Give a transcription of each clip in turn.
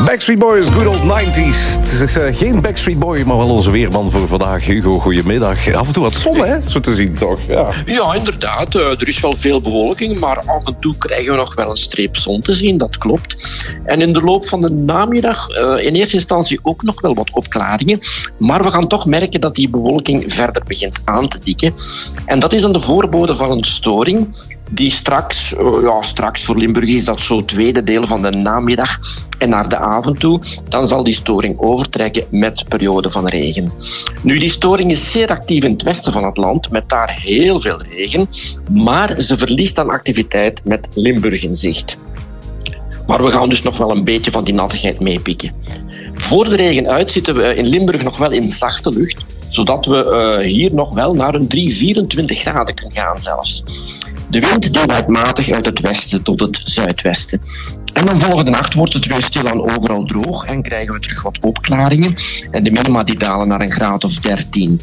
Backstreet Boys, good old 90s. Het is geen Backstreet Boy, maar wel onze weerman voor vandaag. Hugo, goedemiddag. Af en toe wat zon, hè? Zo te zien, toch? Ja, inderdaad. Er is wel veel bewolking, maar af en toe krijgen we nog wel een streep zon te zien. Dat klopt. En in de loop van de namiddag in eerste instantie ook nog wel wat opklaringen. Maar we gaan toch merken dat die bewolking verder begint aan te dikken. En dat is dan de voorbode van een storing die straks voor Limburg is dat zo tweede deel van de namiddag en naar de avond toe, dan zal die storing overtrekken met perioden van regen. Nu, die storing is zeer actief in het westen van het land, met daar heel veel regen, maar ze verliest aan activiteit met Limburg in zicht. Maar we gaan dus nog wel een beetje van die nattigheid meepikken. Voor de regen uit zitten we in Limburg nog wel in zachte lucht, zodat we hier nog wel naar een 24 graden kunnen gaan zelfs. De wind die waait matig uit het westen tot het zuidwesten. En dan volgende nacht wordt het weer stilaan overal droog en krijgen we terug wat opklaringen. En de minima die dalen naar een graad of 13.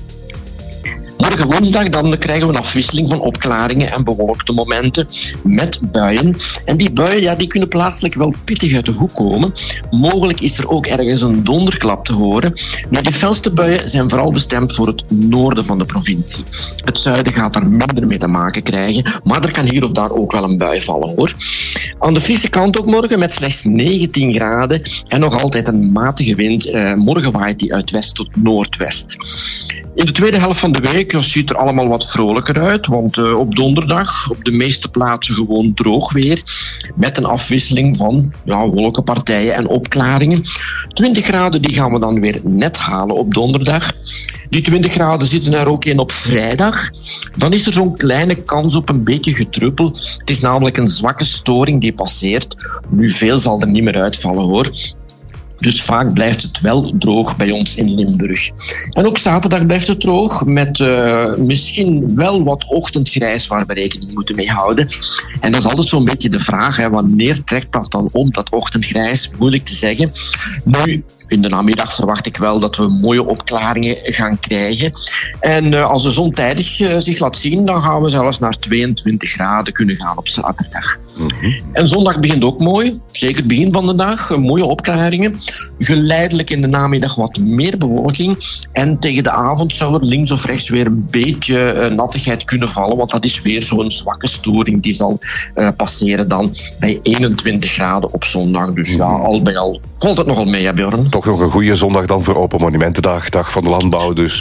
Morgen woensdag dan krijgen we een afwisseling van opklaringen en bewolkte momenten met buien. En die buien die kunnen plaatselijk wel pittig uit de hoek komen. Mogelijk is er ook ergens een donderklap te horen. Nu, de felste buien zijn vooral bestemd voor het noorden van de provincie. Het zuiden gaat daar minder mee te maken krijgen, maar er kan hier of daar ook wel een bui vallen, hoor. Aan de Friese kant ook morgen met slechts 19 graden en nog altijd een matige wind. Morgen waait die uit west tot noordwest. In de tweede helft van de week ziet er allemaal wat vrolijker uit, want op donderdag op de meeste plaatsen gewoon droog weer, met een afwisseling van wolkenpartijen en opklaringen. 20 graden die gaan we dan weer net halen op donderdag. Die 20 graden zitten er ook in op vrijdag. Dan is er zo'n kleine kans op een beetje gedruppel. Het is namelijk een zwakke storing die passeert. Nu, veel zal er niet meer uitvallen, hoor. Dus vaak blijft het wel droog bij ons in Limburg. En ook zaterdag blijft het droog, met misschien wel wat ochtendgrijs waar we rekening moeten mee houden. En dat is altijd zo'n beetje de vraag, wanneer trekt dat dan om, dat ochtendgrijs? Moeilijk te zeggen. Nu, in de namiddag verwacht ik wel dat we mooie opklaringen gaan krijgen. En als de zon tijdig zich laat zien, dan gaan we zelfs naar 22 graden kunnen gaan op zaterdag. Mm-hmm. En zondag begint ook mooi, zeker het begin van de dag, mooie opklaringen. Geleidelijk in de namiddag wat meer bewolking. En tegen de avond zou er links of rechts weer een beetje nattigheid kunnen vallen, want dat is weer zo'n zwakke storing die zal passeren dan bij 21 graden op zondag. Dus al bij al valt het nogal mee, Björn. Toch nog een goede zondag dan voor Open Monumentendag, dag van de landbouw, dus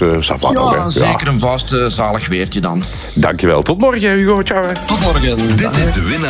zeker een vast zalig weertje dan. Dankjewel. Tot morgen, Hugo. Ciao. Tot morgen. Dit is de winnaar